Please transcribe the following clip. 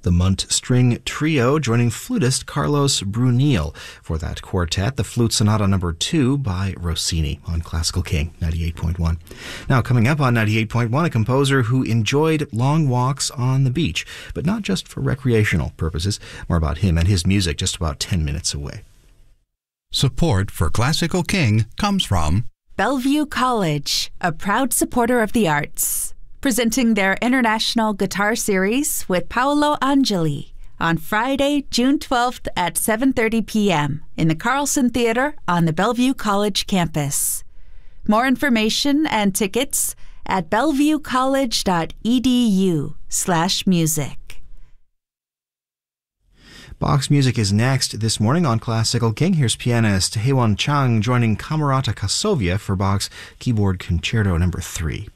The Munt String Trio joining flutist Carlos Brunil for that quartet, the Flute Sonata No. 2 by Rossini on Classical King 98.1. Now, coming up on 98.1, a composer who enjoyed long walks on the beach, but not just for recreational purposes. More about him and his music just about 10 minutes away. Support for Classical King comes from Bellevue College, a proud supporter of the arts, presenting their International Guitar Series with Paolo Angeli on Friday, June 12th at 7:30 p.m. in the Carlson Theater on the Bellevue College campus. More information and tickets at bellevuecollege.edu/music. Bach's music is next this morning on Classical King. Here's pianist Haewon Chang joining Camerata Casovia for Bach's Keyboard Concerto No. 3.